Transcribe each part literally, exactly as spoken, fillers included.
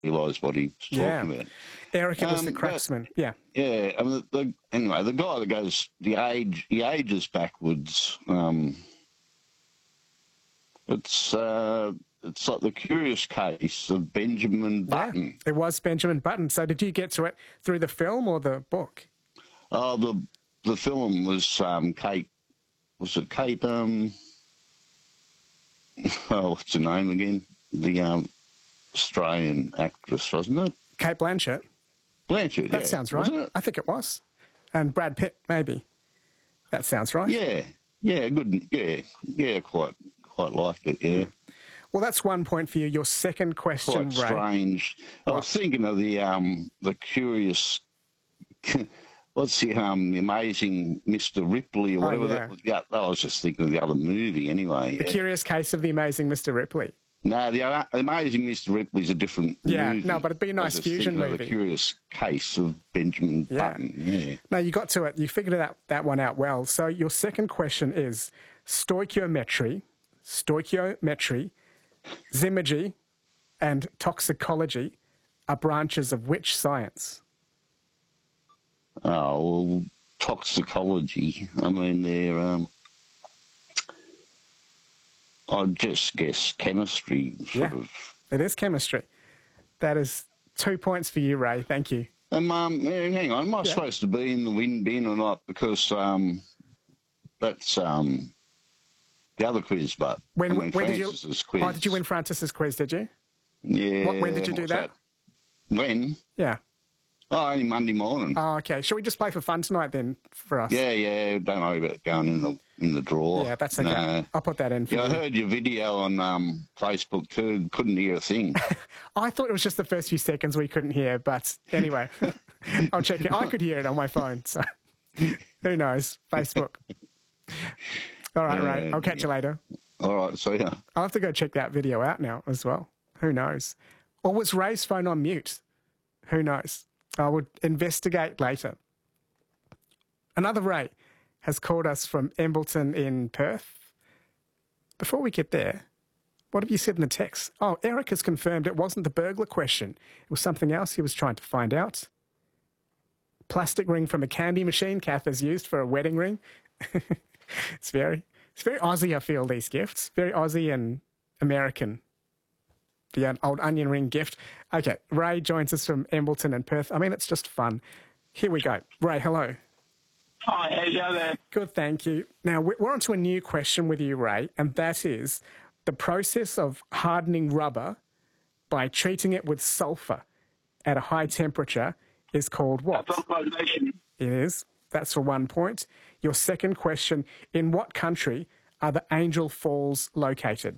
realise what he's Yeah. talking about. Eric, it was Um, the but- craftsman. Yeah. Yeah, I mean, the, the, anyway, the guy that goes, the age, he ages backwards. Um, it's uh, it's like the curious case of Benjamin Button. Yeah, it was Benjamin Button. So did you get to it through the film or the book? Oh, the the film was um, Kate. Was it Kate? Um, oh, what's her name again? The um, Australian actress, wasn't it? Kate Blanchett. Blanchett. That yeah. sounds right. Wasn't it? I think it was. And Brad Pitt, maybe. That sounds right. Yeah, yeah, good. Yeah, yeah, quite, quite liked it. Yeah. Well, that's one point for you. Your second question, Quite Ray. strange. I was thinking of the um the curious. What's the um the amazing Mister Ripley or Oh, whatever yeah. that was? Yeah, I was just thinking of the other movie anyway. The Yeah. Curious Case of the Amazing Mister Ripley. No, the uh, amazing Mister Ripley's a different Yeah, movie. no, but it'd be a I nice was just fusion thinking of movie. The Curious Case of Benjamin Yeah. Button. Yeah. No, you got to it. You figured that, that one out well. So your second question is stoichiometry, stoichiometry, zymergy, and toxicology are branches of which science? Oh well, toxicology. I mean, they're. Um, I'd just guess chemistry, sort Yeah. of. It is chemistry. That is two points for you, Ray. Thank you. Um, um, hang on, am I Yeah. supposed to be in the win bin or not? Because um, that's um, the other quiz, but When, I mean, when did you? Francis's quiz. Oh, did you win Francis's quiz? Did you? Yeah. What, when did you do what's that? When? Yeah. Oh, only Monday morning. Oh, okay. Shall we just play for fun tonight then for us? Yeah, yeah. Don't worry about going in the in the drawer. Yeah, that's okay. No. I'll put that in for Yeah, I you. heard your video on um, Facebook too. Couldn't hear a thing. I thought it was just the first few seconds we couldn't hear, but anyway, I'll check it. I could hear it on my phone, so who knows? Facebook. All right, Ray. Yeah, I'll catch you later. All right, so yeah. I'll have to go check that video out now as well. Who knows? Or was Ray's phone on mute? Who knows? I would investigate later. Another Ray has called us from Embleton in Perth. Before we get there, what have you said in the text? Oh, Eric has confirmed it wasn't the burglar question. It was something else he was trying to find out. Plastic ring from a candy machine Kath has used for a wedding ring. It's very, it's very Aussie, I feel, these gifts. Very Aussie and American. The old onion ring gift. Okay, Ray joins us from Embleton and Perth. I mean, it's just fun. Here we go. Ray, hello. Hi, how you going there? Good, thank you. Now, we- we're on to a new question with you, Ray, and that is the process of hardening rubber by treating it with sulfur at a high temperature is called what? Vulcanization. It is. That's for one point. Your second question, in what country are the Angel Falls located?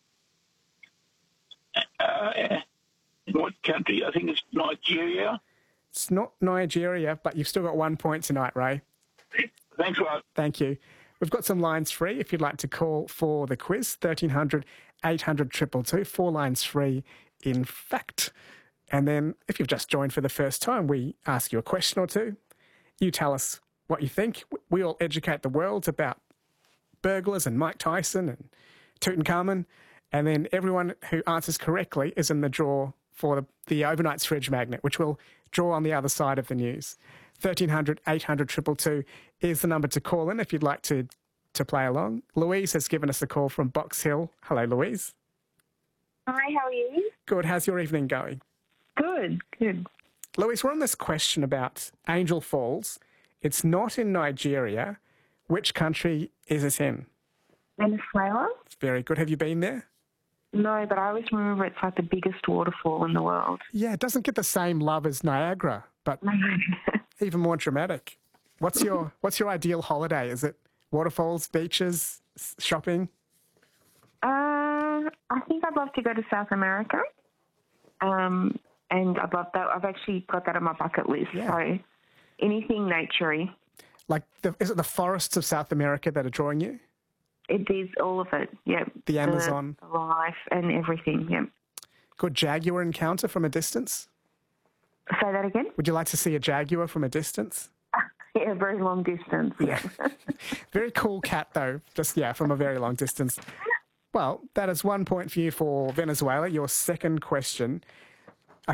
Uh, yeah. In what country? I think it's Nigeria. It's not Nigeria, but you've still got one point tonight, Ray. Thanks, Rod. Thank you. We've got some lines free if you'd like to call for the quiz, thirteen hundred, eight hundred, two two two, four lines free, in fact. And then if you've just joined for the first time, we ask you a question or two. You tell us what you think. We all educate the world about burglars and Mike Tyson and Tutankhamun. And then everyone who answers correctly is in the draw for the, the Overnight's Fridge Magnet, which we'll draw on the other side of the news. thirteen hundred, eight hundred, two two two is the number to call in if you'd like to, to play along. Louise has given us a call from Box Hill. Hello, Louise. Hi, how are you? Good. How's your evening going? Good, good. Louise, we're on this question about Angel Falls. It's not in Nigeria. Which country is it in? Venezuela? It's very good. Have you been there? No, but I always remember it's like the biggest waterfall in the world. Yeah, it doesn't get the same love as Niagara, but even more dramatic. What's your What's your ideal holiday? Is it waterfalls, beaches, s- shopping? Uh, I think I'd love to go to South America. Um, and I'd love that. I've actually got that on my bucket list. Yeah. So anything naturey. Like, the, is it the forests of South America that are drawing you? It is all of it, yeah. The Amazon. The life and everything, yeah. Good jaguar encounter from a distance? Say that again? Would you like to see a jaguar from a distance? Yeah, very long distance. Yeah. Very cool cat, though. Just, yeah, from a very long distance. Well, that is one point for you for Venezuela. Your second question.